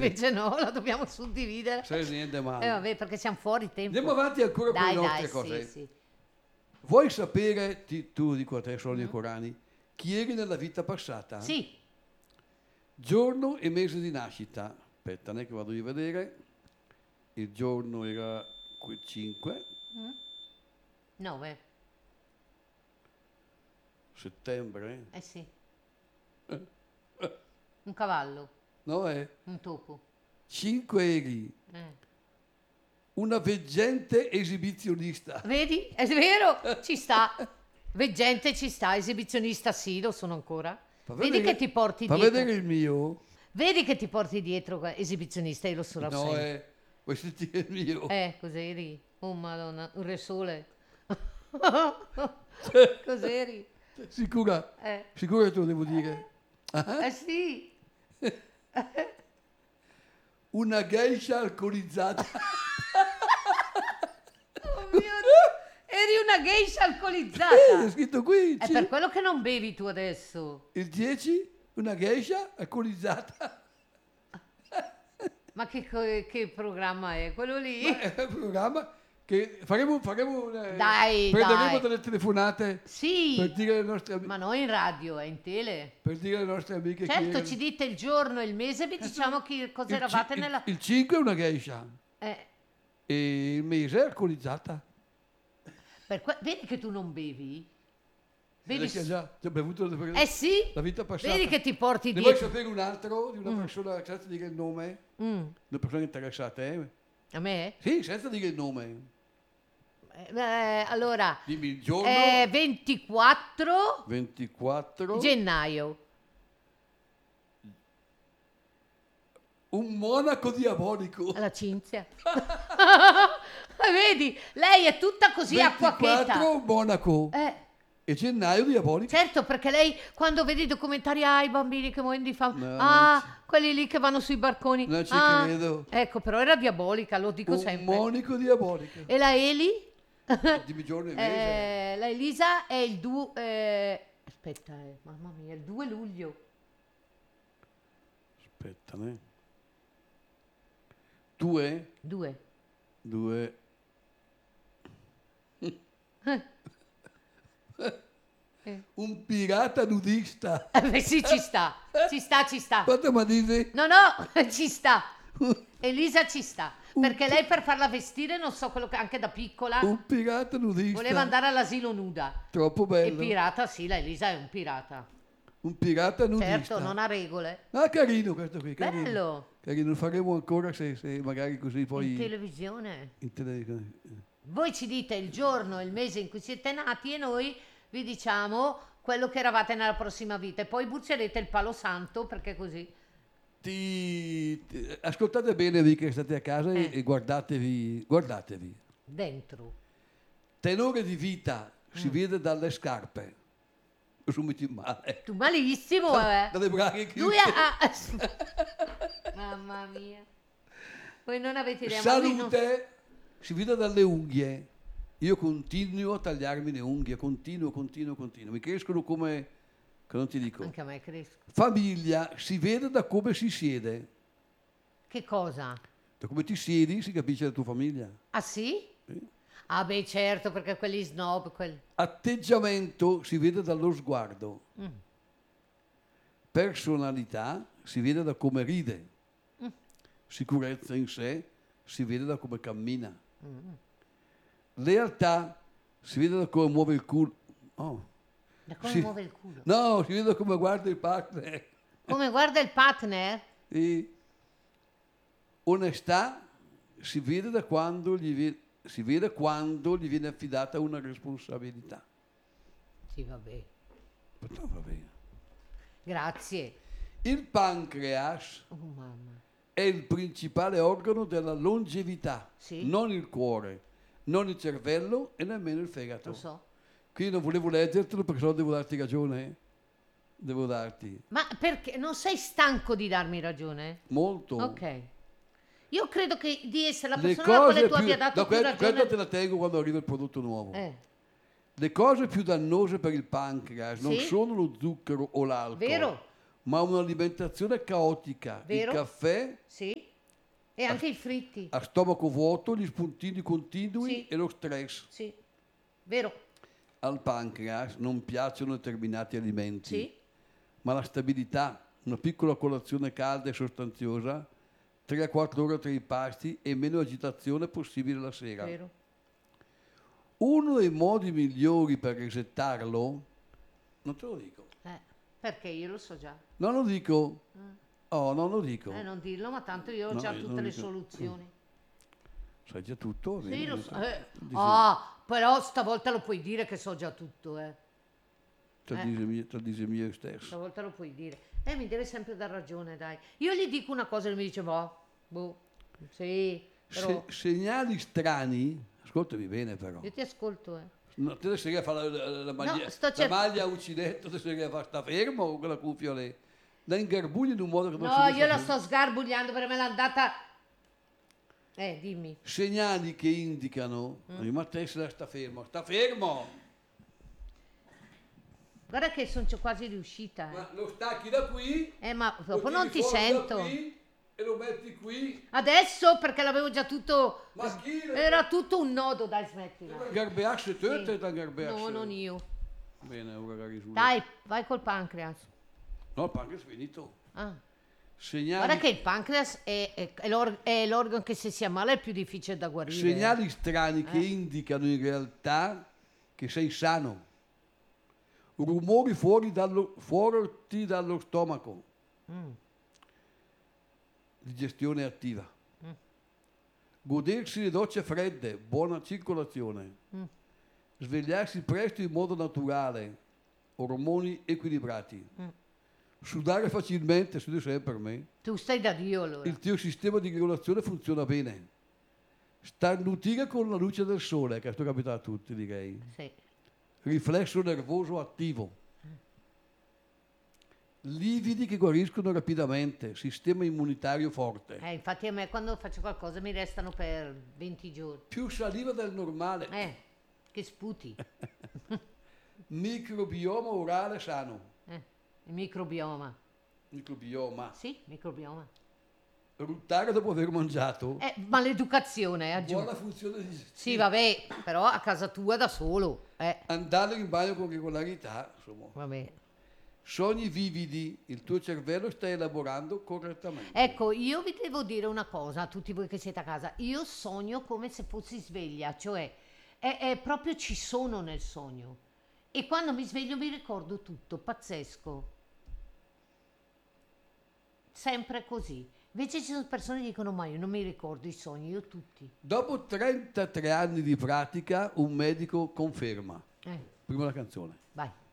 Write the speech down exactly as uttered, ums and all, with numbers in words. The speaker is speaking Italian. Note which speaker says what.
Speaker 1: invece no, la dobbiamo suddividere.
Speaker 2: Se niente male.
Speaker 1: Eh vabbè, perché siamo fuori tempo.
Speaker 2: Andiamo avanti ancora
Speaker 1: dai,
Speaker 2: con le nostre
Speaker 1: dai,
Speaker 2: cose.
Speaker 1: Sì, sì.
Speaker 2: Vuoi sapere, ti, tu dico a te, Sonia mm. Corani, chi eri nella vita passata?
Speaker 1: Sì.
Speaker 2: Giorno e mese di nascita. Aspetta, ne che vado a rivedere. Il giorno era cinque.
Speaker 1: nove.
Speaker 2: Settembre?
Speaker 1: Eh sì. Un cavallo.
Speaker 2: No, è?
Speaker 1: Un topo.
Speaker 2: cinque eri.
Speaker 1: Eh.
Speaker 2: Una veggente esibizionista.
Speaker 1: Vedi? È vero? Ci sta. Veggente ci sta, esibizionista sì, lo sono ancora.
Speaker 2: Fa
Speaker 1: Vedi
Speaker 2: vedere,
Speaker 1: che ti porti
Speaker 2: fa
Speaker 1: dietro.
Speaker 2: vedere il mio.
Speaker 1: Vedi che ti porti dietro esibizionista, io lo sono
Speaker 2: No,
Speaker 1: sempre.
Speaker 2: è... Vuoi sentire il mio?
Speaker 1: Eh, cos'eri? Oh madonna, un re sole. Cos'eri?
Speaker 2: Sicura?
Speaker 1: Eh.
Speaker 2: Sicura che te lo devo dire?
Speaker 1: Eh, eh sì.
Speaker 2: Una geisha alcolizzata.
Speaker 1: Oh mio Dio. Eri una geisha alcolizzata.
Speaker 2: Eh, è scritto qui.
Speaker 1: È per quello che non bevi tu adesso.
Speaker 2: Il dieci, una geisha alcolizzata.
Speaker 1: Ma che, che programma è quello lì?
Speaker 2: Ma è un programma che faremo, faremo
Speaker 1: dai,
Speaker 2: prenderemo
Speaker 1: dai.
Speaker 2: delle telefonate
Speaker 1: sì,
Speaker 2: per dire alle nostre amiche.
Speaker 1: Ma non in radio, è in tele.
Speaker 2: Per dire alle nostre amiche
Speaker 1: certo,
Speaker 2: chi
Speaker 1: ci dite il giorno e il mese, vi diciamo chi, cosa
Speaker 2: il
Speaker 1: eravate
Speaker 2: ci,
Speaker 1: nella...
Speaker 2: Il, il cinque è una geisha.
Speaker 1: Eh.
Speaker 2: E il mese è alcolizzata.
Speaker 1: Per que- vedi che tu non bevi? Vedi?
Speaker 2: Che già, già bevuto la,
Speaker 1: eh sì,
Speaker 2: la vita passata.
Speaker 1: Vedi che ti porti
Speaker 2: ne
Speaker 1: dietro.
Speaker 2: Ne vuoi sapere un altro di una mm. persona senza dire il nome?
Speaker 1: Mm.
Speaker 2: Una persona interessata, eh?
Speaker 1: A me?
Speaker 2: Sì, senza dire il nome.
Speaker 1: Eh, allora,
Speaker 2: dimmi il giorno.
Speaker 1: Eh, ventiquattro
Speaker 2: ventiquattro
Speaker 1: gennaio.
Speaker 2: Un monaco diabolico.
Speaker 1: La Cinzia. Vedi, lei è tutta così acquachetta.
Speaker 2: ventiquattro un monaco.
Speaker 1: Eh.
Speaker 2: E gennaio diabolico.
Speaker 1: Certo, perché lei quando vede i documentari, ah, i bambini che muoiono di fame,
Speaker 2: no,
Speaker 1: ah, ci... quelli lì che vanno sui barconi.
Speaker 2: Non ci
Speaker 1: ah,
Speaker 2: credo.
Speaker 1: Ecco, però era diabolica, lo dico
Speaker 2: un
Speaker 1: sempre.
Speaker 2: Un monico diabolico.
Speaker 1: E la Eli?
Speaker 2: Dimmi giorno e mese.
Speaker 1: Eh, la Elisa è il due... Eh, aspetta, eh, mamma mia, il due luglio.
Speaker 2: Aspetta, eh. Due?
Speaker 1: Due.
Speaker 2: Due.
Speaker 1: Eh.
Speaker 2: Un pirata nudista.
Speaker 1: Eh beh, sì, ci sta, ci sta, ci sta.
Speaker 2: Quanto mi dici?
Speaker 1: No, no, ci sta. Elisa ci sta. Perché lei per farla vestire, non so, quello che anche da piccola...
Speaker 2: Un pirata nudista.
Speaker 1: Voleva andare all'asilo nuda.
Speaker 2: Troppo bello.
Speaker 1: E pirata, sì, la Elisa è un pirata.
Speaker 2: Un pirata nudista.
Speaker 1: Certo, non ha regole.
Speaker 2: Ah, carino questo qui, carino.
Speaker 1: Bello.
Speaker 2: Carino, lo faremo ancora se, se magari così poi...
Speaker 1: In televisione.
Speaker 2: In televisione.
Speaker 1: Voi ci dite il giorno e il mese in cui siete nati e noi vi diciamo quello che eravate nella prossima vita. E poi buccerete il palo santo perché così...
Speaker 2: Ti, ti, ascoltate bene voi che state a casa eh. e guardatevi, guardatevi.
Speaker 1: Dentro.
Speaker 2: Tenore di vita
Speaker 1: mm.
Speaker 2: si vede dalle scarpe. Io sono metti male.
Speaker 1: Tu malissimo, eh.
Speaker 2: Dalle braghe
Speaker 1: Lui ha... ah, mamma mia. Voi non avete idea.
Speaker 2: Salute
Speaker 1: non...
Speaker 2: si vede dalle unghie. Io continuo a tagliarmi le unghie, continuo, continuo, continuo. Mi crescono come... che non ti dico.
Speaker 1: Anche a me cresco.
Speaker 2: Famiglia si vede da come si siede.
Speaker 1: Che cosa?
Speaker 2: Da come ti siedi si capisce la tua famiglia.
Speaker 1: Ah sì?
Speaker 2: Sì.
Speaker 1: Ah beh certo, perché quelli snob, quelli...
Speaker 2: Atteggiamento si vede dallo sguardo.
Speaker 1: Mm.
Speaker 2: Personalità si vede da come ride.
Speaker 1: Mm.
Speaker 2: Sicurezza in sé si vede da come cammina.
Speaker 1: Mm.
Speaker 2: Lealtà si vede da come muove il culo. Oh.
Speaker 1: Da come
Speaker 2: si...
Speaker 1: muove il culo?
Speaker 2: No, si vede da come guarda il partner.
Speaker 1: Come guarda il partner?
Speaker 2: E onestà si vede da quando gli viene, si vede quando gli viene affidata una responsabilità.
Speaker 1: Sì, vabbè.
Speaker 2: No, va bene.
Speaker 1: Grazie.
Speaker 2: Il pancreas
Speaker 1: oh, mamma.
Speaker 2: è il principale organo della longevità,
Speaker 1: sì?
Speaker 2: Non il cuore, non il cervello e nemmeno il fegato.
Speaker 1: Lo so.
Speaker 2: Qui non volevo leggertelo perché sennò devo darti ragione. Eh? Devo darti.
Speaker 1: Ma perché non sei stanco di darmi ragione?
Speaker 2: Molto.
Speaker 1: Ok. Io credo che di essere la
Speaker 2: le
Speaker 1: persona alla quale tu
Speaker 2: più,
Speaker 1: abbia dato
Speaker 2: no,
Speaker 1: più
Speaker 2: questa,
Speaker 1: ragione.
Speaker 2: questa te la tengo quando arriva il prodotto nuovo.
Speaker 1: Eh.
Speaker 2: Le cose più dannose per il pancreas
Speaker 1: sì?
Speaker 2: non sono lo zucchero o l'alcol,
Speaker 1: vero?
Speaker 2: ma un'alimentazione caotica,
Speaker 1: Vero?
Speaker 2: il caffè
Speaker 1: Sì. E anche i fritti.
Speaker 2: a stomaco vuoto, gli spuntini continui
Speaker 1: Sì.
Speaker 2: e lo stress.
Speaker 1: Sì. Vero?
Speaker 2: Al pancreas non piacciono determinati alimenti,
Speaker 1: Sì.
Speaker 2: ma la stabilità, una piccola colazione calda e sostanziosa, tre a quattro ore tra i pasti e meno agitazione possibile la sera.
Speaker 1: Vero.
Speaker 2: Uno dei modi migliori per resettarlo, non te lo dico,
Speaker 1: Eh, perché io lo so già.
Speaker 2: non lo dico, oh, non lo dico,
Speaker 1: Eh, non dirlo, ma tanto io ho
Speaker 2: No,
Speaker 1: già
Speaker 2: io
Speaker 1: tutte
Speaker 2: non
Speaker 1: le
Speaker 2: dico.
Speaker 1: soluzioni.
Speaker 2: sai già tutto?
Speaker 1: Sì,
Speaker 2: Bene,
Speaker 1: lo
Speaker 2: bene.
Speaker 1: so. Eh,
Speaker 2: Dici-
Speaker 1: ah, però stavolta lo puoi dire che so già tutto, eh.
Speaker 2: te lo
Speaker 1: eh.
Speaker 2: dice mio- te lo dice mio stesso.
Speaker 1: Stavolta lo puoi dire. Eh, mi deve sempre dar ragione, dai. Io gli dico una cosa e lui mi dice, boh, boh, sì, però...
Speaker 2: Se- segnali strani, ascoltami bene però,
Speaker 1: Io ti ascolto, eh.
Speaker 2: no, te adesso che fa la, la, la maglia,
Speaker 1: sto
Speaker 2: la
Speaker 1: cer-
Speaker 2: maglia a uncinetto, adesso che fa sta fermo con quella cuffia lì, la ingarbugli in un modo che non
Speaker 1: No,
Speaker 2: si riesce
Speaker 1: io
Speaker 2: a
Speaker 1: la
Speaker 2: più.
Speaker 1: sto sgarbugliando perché me l'ha data... Eh, dimmi.
Speaker 2: Segnali che indicano,
Speaker 1: Mm.
Speaker 2: ma te se la sta fermo, sta fermo,
Speaker 1: Guarda che sono quasi riuscita, eh.
Speaker 2: ma lo stacchi da qui,
Speaker 1: Eh, ma
Speaker 2: lo
Speaker 1: dopo
Speaker 2: tiri
Speaker 1: non ti
Speaker 2: fuori da
Speaker 1: sento.
Speaker 2: qui e lo metti qui,
Speaker 1: Adesso perché l'avevo già tutto...
Speaker 2: ma chi?
Speaker 1: Era tutto un nodo, dai, smettila.
Speaker 2: Garbeasse te,
Speaker 1: Sì.
Speaker 2: te da garbeasse.
Speaker 1: No, non io.
Speaker 2: Bene, ora la risulta.
Speaker 1: Dai, vai col pancreas.
Speaker 2: No, il pancreas è finito.
Speaker 1: Ah.
Speaker 2: Segnali,
Speaker 1: Guarda che il pancreas è, è- è l'or- è l'organo che se si ammala è più difficile da guarire.
Speaker 2: segnali strani che
Speaker 1: Eh.
Speaker 2: indicano in realtà che sei sano. Rumori fuori dallo, fuori dallo stomaco.
Speaker 1: Mm.
Speaker 2: Digestione attiva.
Speaker 1: Mm.
Speaker 2: Godersi le docce fredde, buona circolazione.
Speaker 1: Mm.
Speaker 2: Svegliarsi presto in modo naturale, ormoni equilibrati.
Speaker 1: Mm.
Speaker 2: Sudare facilmente, studio sempre per me.
Speaker 1: Tu stai da Dio allora.
Speaker 2: Il tuo sistema di regolazione funziona bene. Starnutire con la luce del sole, che questo capita a tutti, direi.
Speaker 1: Sì.
Speaker 2: Riflesso nervoso attivo. Lividi che guariscono rapidamente, sistema immunitario forte.
Speaker 1: Eh, infatti a me quando faccio qualcosa mi restano per venti giorni.
Speaker 2: Più saliva del normale.
Speaker 1: Eh, che sputi.
Speaker 2: Microbioma orale sano.
Speaker 1: Eh, il microbioma.
Speaker 2: Microbioma.
Speaker 1: Sì, microbioma.
Speaker 2: Ruttare dopo aver mangiato.
Speaker 1: Eh, maleducazione, aggiungo.
Speaker 2: Buona funzione digestiva.
Speaker 1: Sì, vabbè, però a casa tua da solo. Eh,
Speaker 2: Andare in bagno con regolarità. Insomma.
Speaker 1: vabbè.
Speaker 2: Sogni vividi, il tuo cervello sta elaborando correttamente.
Speaker 1: Ecco, io vi devo dire una cosa a tutti voi che siete a casa. Io sogno come se fossi sveglia, cioè è, è proprio ci sono nel sogno. E quando mi sveglio mi ricordo tutto, pazzesco. Sempre così. Invece ci sono persone che dicono, ma io non mi ricordo i sogni, io tutti.
Speaker 2: Dopo trentatré anni di pratica, un medico conferma.
Speaker 1: Eh,
Speaker 2: Prima la canzone.
Speaker 1: vai.